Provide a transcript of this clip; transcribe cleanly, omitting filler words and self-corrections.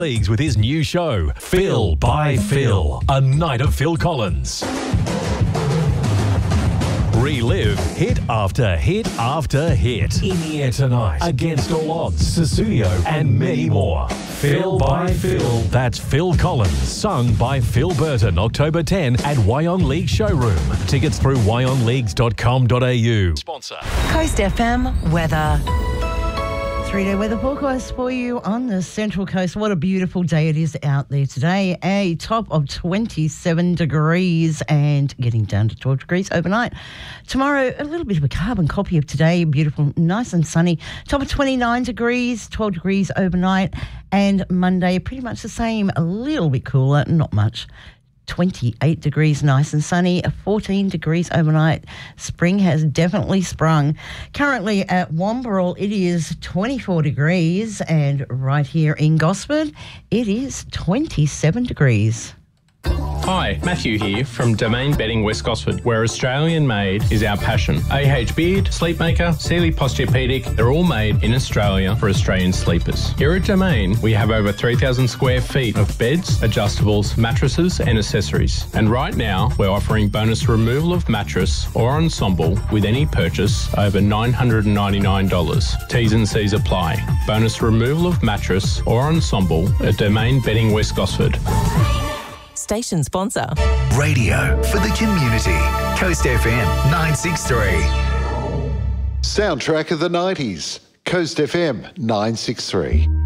Leagues with his new show, Phil by Phil, a night of Phil Collins. Relive hit after hit after hit. In the air tonight, Against All Odds, Susudio, and many more. Phil by Phil. That's Phil Collins, sung by Phil Burton, October 10 at Wyong League Showroom. Tickets through wyongleagues.com.au. Sponsor. Coast FM weather. 3-day weather forecast for you on the Central Coast. What a beautiful day it is out there today. A top of 27 degrees and getting down to 12 degrees overnight. Tomorrow, a little bit of a carbon copy of today. Beautiful, nice and sunny. Top of 29 degrees, 12 degrees overnight. And Monday, pretty much the same, a little bit cooler, not much. 28 degrees, nice and sunny, 14 degrees overnight. Spring has definitely sprung. Currently at Wamberal, it is 24 degrees, and right here in Gosford, it is 27 degrees. Hi, Matthew here from Domain Bedding West Gosford, where Australian made is our passion. AH Beard, Sleepmaker, Sealy Posturepedic, they're all made in Australia for Australian sleepers. Here at Domain, we have over 3,000 square feet of beds, adjustables, mattresses and accessories. And right now, we're offering bonus removal of mattress or ensemble with any purchase over $999. T's and C's apply. Bonus removal of mattress or ensemble at Domain Bedding West Gosford. Station sponsor. Radio for the community. Coast FM 963. Soundtrack of the 90s. Coast FM 963.